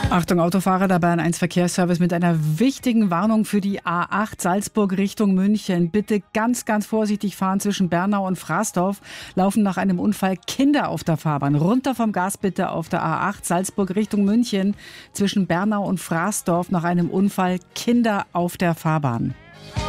Achtung Autofahrer, der Bayern 1 Verkehrsservice mit einer wichtigen Warnung für die A8 Salzburg Richtung München. Bitte ganz, ganz vorsichtig fahren zwischen Bernau und Fraßdorf. Laufen nach einem Unfall Kinder auf der Fahrbahn. Runter vom Gas bitte auf der A8 Salzburg Richtung München. Zwischen Bernau und Fraßdorf nach einem Unfall Kinder auf der Fahrbahn.